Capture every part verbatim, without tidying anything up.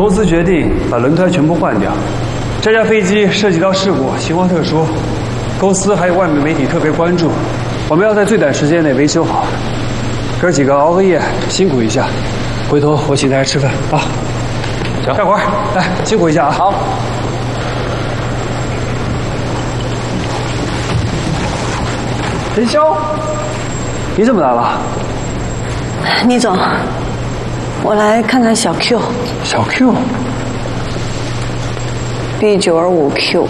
公司决定把轮胎全部换掉。这架飞机涉及到事故，情况特殊，公司还有外面媒体特别关注，我们要在最短时间内维修好。哥几个熬个夜，辛苦一下，回头我请大家吃饭啊。行，干活，来辛苦一下啊。好。陈潇，你怎么来了？ 倪总，我来看看小 Q。 小 Q。 B 九二五 Q。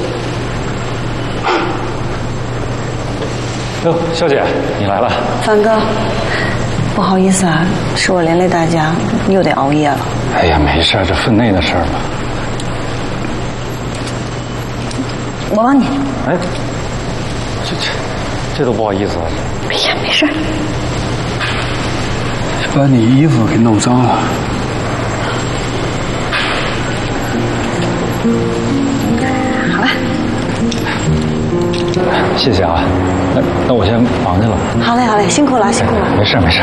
哟，肖姐，你来了。 凡哥，不好意思啊，是我连累大家，又得熬夜了。 哎呀，没事，这分内的事儿嘛。 我帮你。 哎，这这这都不好意思了。 哎呀，没事。 把你衣服给弄脏了。 好了， 谢谢啊，那那我先忙去了。 好嘞，好嘞，辛苦了，辛苦了。 没事没事。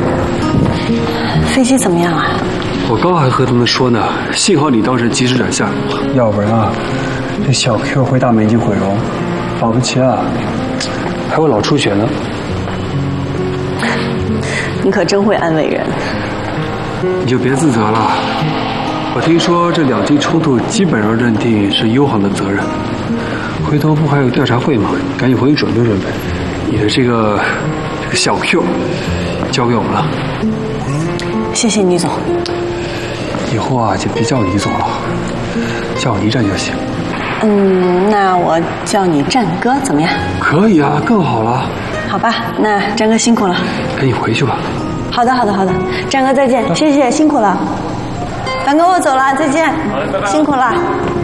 飞机怎么样啊？ 我刚还和他们说呢，幸好你当时及时转向，要不然啊，这小 Q 回大门已经毁容，保不齐啊，还会脑出血呢。 你可真会安慰人。 你就别自责了。 我听说这两机冲突基本上认定是优航的责任，回头不还有调查会吗？赶紧回去准备准备。你的这个这个小 Q 交给我们了。 谢谢倪总。 以后啊就别叫倪总了，叫我倪战就行。 嗯，那我叫你战哥怎么样？ 可以啊，更好了。 好吧，那战哥辛苦了。 赶紧回去吧。 好的，好的，好的，战哥再见，谢谢，辛苦了。凡哥，我走了，再见。好嘞，拜拜。辛苦了。